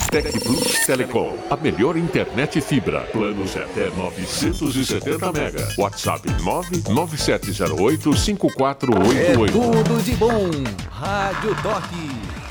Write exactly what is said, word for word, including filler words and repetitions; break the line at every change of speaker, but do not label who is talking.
Tec Plus Telecom, a melhor internet fibra. Planos até novecentos e setenta mega. WhatsApp nove nove sete zero oito cinco quatro oito oito.
É tudo de bom. Rádio Toque.